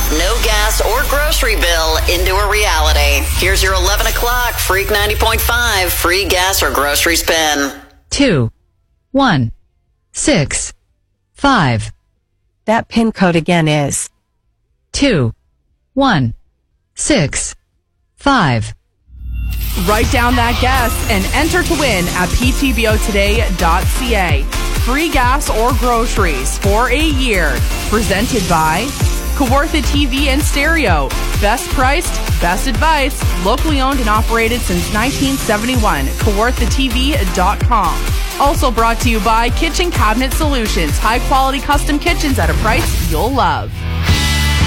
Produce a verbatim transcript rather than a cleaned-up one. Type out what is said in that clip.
no gas or grocery bill into a reality. Here's your eleven o'clock Freak ninety point five free gas or grocery spin. Two, one, six, five. That PIN code again is Two, one, six, five. Write down that guess and enter to win at p t b o today dot c a. Free gas or groceries for a year. Presented by Kawartha T V and Stereo. Best priced, best advice. Locally owned and operated since nineteen seventy-one. Kawartha T V dot com. Also brought to you by Kitchen Cabinet Solutions. High quality custom kitchens at a price you'll love.